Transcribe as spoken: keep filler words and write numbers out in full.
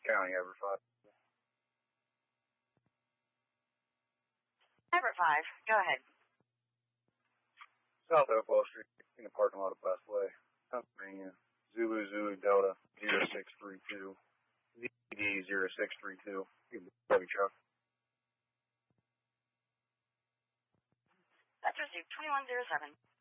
County, Everett five. Everett five, go ahead. South Oakville Street, in the parking lot of Westway, Pennsylvania, Zulu Zulu Delta zero six three two, V D zero six three two, Chevy truck. That's received twenty-one zero seven.